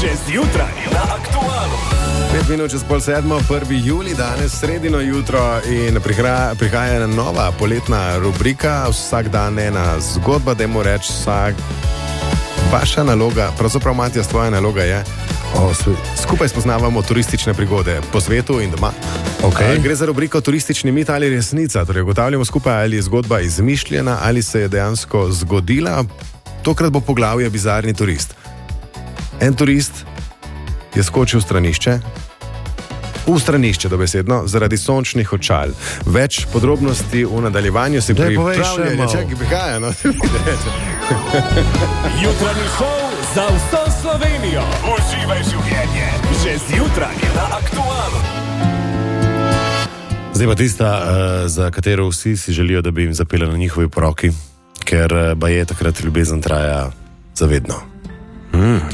Že zjutraj na Aktualu. 5 minut čez pol 7, 1. julij, danes sredino jutro in prihaja ena nova poletna rubrika, vsak dan ena zgodba, dajmo reči, vaša naloga, pravzaprav Matijas, tvoja naloga je, skupaj spoznavamo turistične prigode po svetu in doma. Okay. Gre za rubriko Turistični mit ali resnica, torej ugotavljamo skupaj, ali je zgodba izmišljena ali se je dejansko zgodila. Tokrat bo poglavje Bizarni turist. En turist je skočil v stranišče dobesedno, zaradi sončnih očal. Več podrobnosti v nadaljevanju si pripravljamo. Čakaj, prihaja, no. Jutranji šov za vso Slovenijo. Uživaj življenje. Že zjutraj na Aktualu. Zdaj pa tista, za katero vsi si želijo, da bi jim zapela na njihovi poroki, ker baje takrat ljubezen traja zavedno.